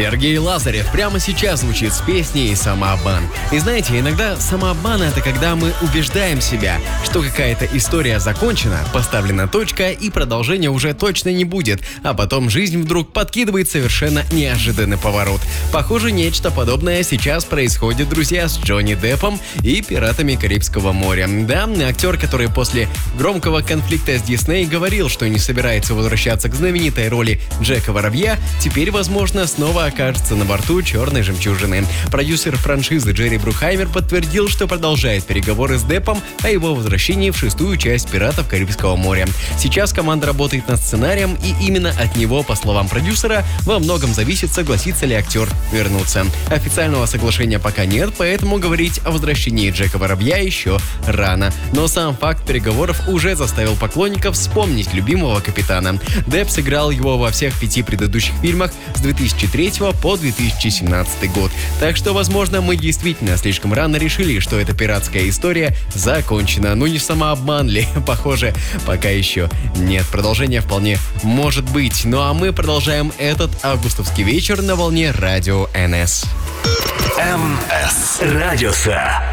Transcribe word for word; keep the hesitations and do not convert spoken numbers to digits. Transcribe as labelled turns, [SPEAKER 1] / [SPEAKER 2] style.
[SPEAKER 1] Сергей Лазарев прямо сейчас звучит с песней «Самообман». И знаете, иногда самообман — это когда мы убеждаем себя, что какая-то история закончена, поставлена точка и продолжения уже точно не будет, а потом жизнь вдруг подкидывает совершенно неожиданный поворот. Похоже, нечто подобное сейчас происходит, друзья, с Джонни Деппом и «Пиратами Карибского моря». Да, актер, который после громкого конфликта с Дисней говорил, что не собирается возвращаться к знаменитой роли Джека Воробья, теперь, возможно, снова окажется на борту «Черной жемчужины». Продюсер франшизы Джерри Брукхаймер подтвердил, что продолжает переговоры с Деппом о его возвращении в шестую часть «Пиратов Карибского моря». Сейчас команда работает над сценарием, и именно от него, по словам продюсера, во многом зависит, согласится ли актер вернуться. Официального соглашения пока нет, поэтому говорить о возвращении Джека Воробья еще рано. Но сам факт переговоров уже заставил поклонников вспомнить любимого капитана. Депп сыграл его во всех пяти предыдущих фильмах с две тысячи третьего по две тысячи семнадцатый год. Так что, возможно, мы действительно слишком рано решили, что эта пиратская история закончена. Ну не самообман ли? Похоже, пока еще нет. Продолжение вполне может быть. Ну а мы продолжаем этот августовский вечер на волне Радио эн эс.
[SPEAKER 2] эн эс Радиоса.